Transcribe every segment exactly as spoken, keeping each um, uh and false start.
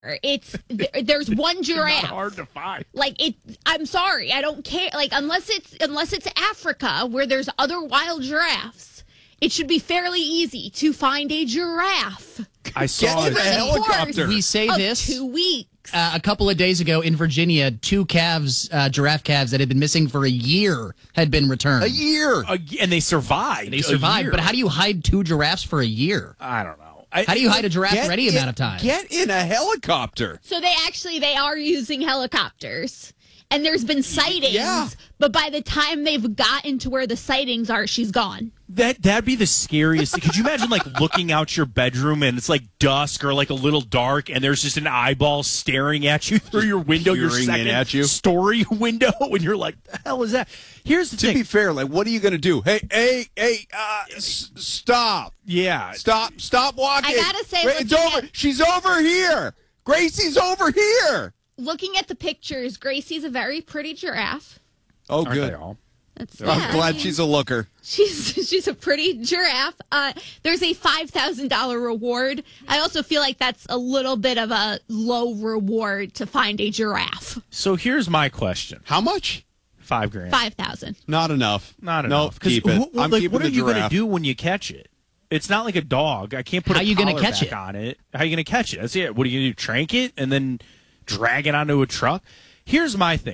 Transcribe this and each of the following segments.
It's there's one giraffe. Not hard to find. Like it. I'm sorry. I don't care. Like unless it's unless it's Africa where there's other wild giraffes, it should be fairly easy to find a giraffe. I saw Get in a helicopter. We say of this two weeks. Uh, a couple of days ago in Virginia. Two calves, uh, giraffe calves that had been missing for a year, had been returned. A year, uh, and they survived. They survived. But how do you hide two giraffes for a year? I don't know. I, How do you hide a giraffe Get for any in, amount of time? Get in a helicopter. So they actually they are using helicopters, and there's been sightings. Yeah. But by the time they've gotten to where the sightings are, she's gone. That that'd be the scariest. Could you imagine like looking out your bedroom and it's like dusk or like a little dark, and there's just an eyeball staring at you through your window, your peering in second at you. story window, and you're like, "The hell is that?" Here's the To thing. be fair, like, what are you going to do? Hey, hey, hey, uh, s- stop. Yeah, Stop, stop walking. I gotta say, Wait, it's looking over. at- She's over here. Gracie's over here. Looking at the pictures, Gracie's a very pretty giraffe. Oh, Aren't good. they all? That's, I'm yeah, I glad mean, she's a looker. She's she's a pretty giraffe. Uh, there's a five thousand dollar reward. I also feel like that's a little bit of a low reward to find a giraffe. So here's my question: How much? Five grand. Five thousand. Not enough. Not no, enough. 'Cause keep it. who- I'm like, keeping what are the you giraffe. going to do when you catch it? It's not like a dog. I can't put How a you gonna collar catch back it? on it. How are you going to catch it? That's it. What are you going to do? Trank it and then drag it onto a truck? Here's my thing.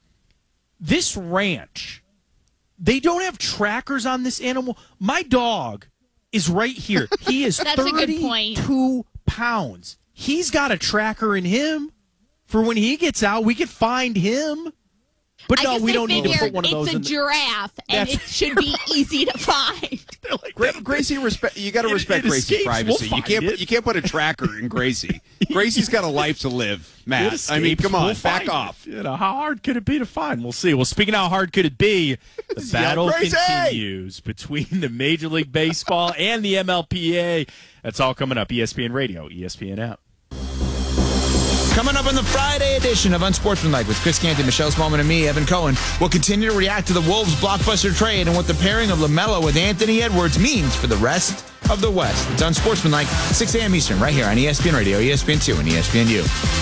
This ranch, they don't have trackers on this animal. My dog is right here. He is That's a good point. thirty-two pounds. He's got a tracker in him for when he gets out. We could find him. But I no, guess we they don't need to figure put one of those it's a in the- giraffe, and That's- it should be easy to find. like, Gra- Gracie, respect. You got to It- respect it Gracie's escapes. privacy. We'll you find can't. it. Put, you can't put a tracker in Gracie. Gracie's got a life to live, It Matt. I mean, escapes. come on, We'll back find off. it. You know, how hard could it be to find? We'll see. Well, speaking of how hard could it be, the battle Gracie! continues between the Major League Baseball and the M L P A. That's all coming up. E S P N Radio, E S P N app. Coming up on the Friday edition of Unsportsmanlike with Chris Canty, Michelle Smallman, and me, Evan Cohen, we'll continue to react to the Wolves' blockbuster trade and what the pairing of LaMelo with Anthony Edwards means for the rest of the West. It's Unsportsmanlike, six a.m. Eastern, right here on E S P N Radio, E S P N two, and E S P N U.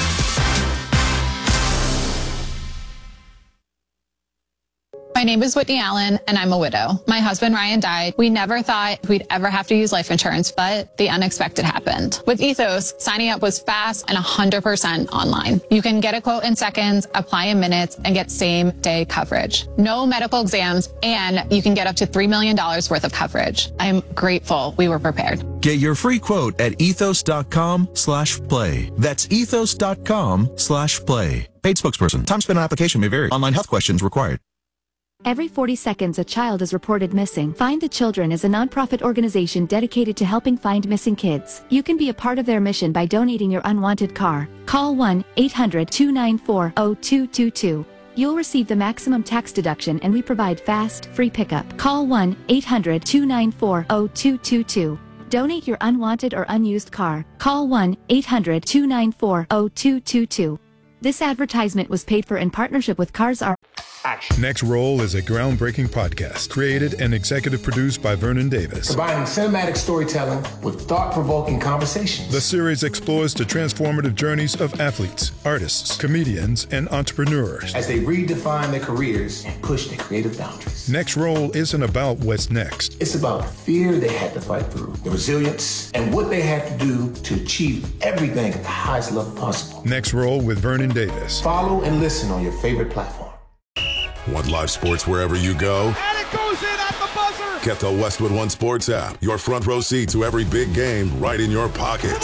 My name is Whitney Allen, and I'm a widow. My husband, Ryan, died. We never thought we'd ever have to use life insurance, but the unexpected happened. With Ethos, signing up was fast and one hundred percent online. You can get a quote in seconds, apply in minutes, and get same-day coverage. No medical exams, and you can get up to three million dollars worth of coverage. I'm grateful we were prepared. Get your free quote at ethos.com slash play. That's ethos.com slash play. Paid spokesperson. Time spent on application may vary. Online health questions required. Every forty seconds, a child is reported missing. Find the Children is a nonprofit organization dedicated to helping find missing kids. You can be a part of their mission by donating your unwanted car. Call one eight hundred two nine four zero two two two. You'll receive the maximum tax deduction, and we provide fast, free pickup. Call one eight hundred two nine four zero two two two. Donate your unwanted or unused car. Call one eight hundred two nine four zero two two two. This advertisement was paid for in partnership with Cars R. Next Roll is a groundbreaking podcast created and executive produced by Vernon Davis. Combining cinematic storytelling with thought-provoking conversations. The series explores the transformative journeys of athletes, artists, comedians, and entrepreneurs as they redefine their careers and push their creative boundaries. Next Roll isn't about what's next. It's about the fear they had to fight through, the resilience, and what they had to do to achieve everything at the highest level possible. Next Roll with Vernon Davis. Follow and listen on your favorite platform. Want live sports wherever you go? And it goes in at the buzzer! Get the Westwood One Sports app. Your front row seat to every big game right in your pocket.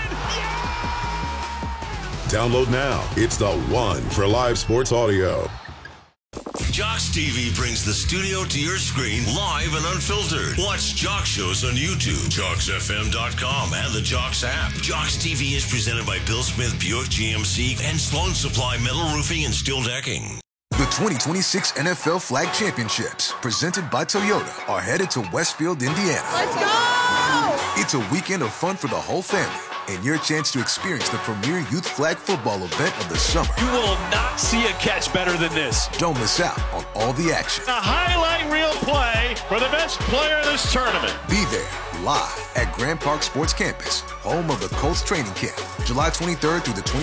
Download now. It's the one for live sports audio. Jocks T V brings the studio to your screen live and unfiltered. Watch Jocks shows on YouTube, jocks f m dot com, and the Jocks app. Jocks T V is presented by Bill Smith Buick G M C and Sloan Supply Metal Roofing and Steel Decking. The twenty twenty-six N F L Flag Championships, presented by Toyota, are headed to Westfield, Indiana. Let's go! It's a weekend of fun for the whole family. and your chance to experience the premier youth flag football event of the summer. You will not see a catch better than this. Don't miss out on all the action. A highlight reel play for the best player in this tournament. Be there live at Grand Park Sports Campus, home of the Colts training camp, July twenty-third through the twenty-sixth.